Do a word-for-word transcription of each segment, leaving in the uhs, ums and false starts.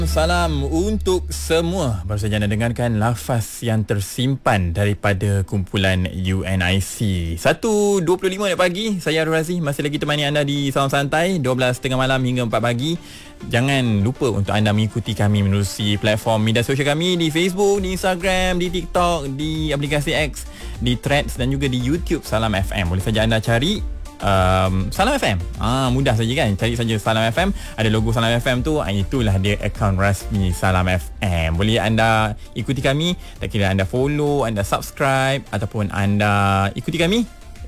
Salam untuk semua. Baru saja anda dengarkan lafaz yang tersimpan daripada kumpulan U N I C. satu dua puluh lima minit pagi. Saya Arul Razi masih lagi temani anda di Salam Santai dua belas tiga puluh malam hingga empat pagi. Jangan lupa untuk anda mengikuti kami menerusi platform media sosial kami di Facebook, di Instagram, di TikTok, di aplikasi X, di Threads dan juga di YouTube Salam F M. Boleh saja anda cari Um, Salam F M. Ah, mudah saja kan. Cari saja Salam F M. Ada logo Salam F M tu, itulah dia akaun rasmi Salam F M. Boleh anda ikuti kami, tak kira anda follow, anda subscribe ataupun anda ikuti kami.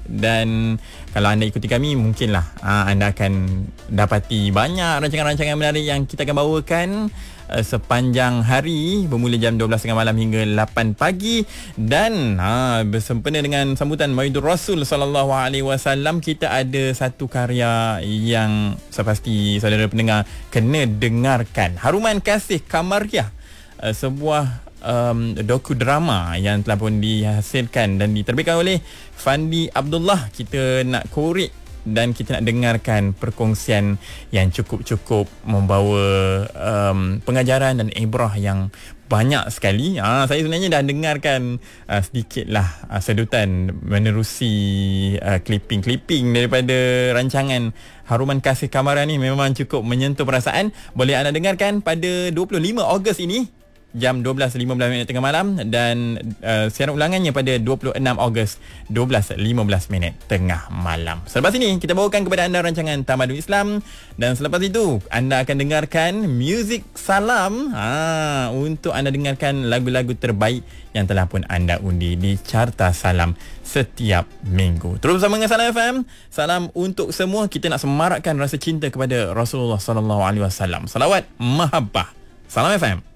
Dan kalau anda ikuti kami, mungkinlah aa, anda akan dapati banyak rancangan-rancangan menarik yang kita akan bawakan uh, sepanjang hari, bermula jam dua belas tiga puluh malam hingga lapan pagi. Dan aa, bersempena dengan sambutan Maulidur Rasul sallallahu alaihi wasallam, kita ada satu karya yang sepasti saudara pendengar kena dengarkan. Haruman Kasih Kamariah, uh, sebuah Um, doku drama yang telah pun dihasilkan dan diterbitkan oleh Fandi Abdullah. Kita nak korek dan kita nak dengarkan perkongsian yang cukup-cukup membawa um, pengajaran dan ibrah yang banyak sekali. Ha, saya sebenarnya dah dengarkan uh, sedikitlah uh, sedutan menerusi uh, clipping-clipping daripada rancangan Haruman Kasih Kamariah ni. Memang cukup menyentuh perasaan. Boleh anda dengarkan pada dua puluh lima Ogos ini jam dua belas lima belas minit tengah malam, dan uh, siaran ulangannya pada dua puluh enam Ogos dua belas lima belas minit tengah malam. Selepas ini kita bawakan kepada anda rancangan Tamadun Islam, dan selepas itu anda akan dengarkan Muzik Salam ha, untuk anda dengarkan lagu-lagu terbaik yang telah pun anda undi di Carta Salam setiap minggu. Terus bersama dengan Salam F M. Salam untuk semua. Kita nak semarakkan rasa cinta kepada Rasulullah sallallahu alaihi wasallam. Salawat mahabbah. Salam F M.